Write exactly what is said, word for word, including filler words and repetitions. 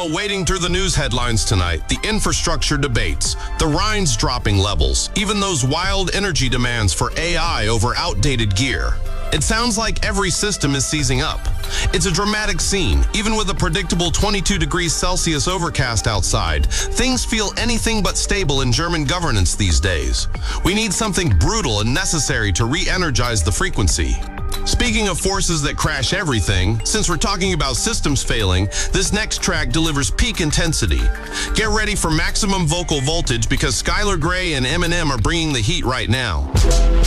While wading through the news headlines tonight, the infrastructure debates, the Rhine's dropping levels, even those wild energy demands for A I over outdated gear. It sounds like every system is seizing up. It's a dramatic scene. Even with a predictable twenty-two degrees Celsius overcast outside, things feel anything but stable in German governance these days. We need something brutal and necessary to re-energize the frequency. Speaking of forces that crash everything, since we're talking about systems failing, this next track delivers peak intensity. Get ready for maximum vocal voltage because Skylar Grey and Eminem are bringing the heat right now.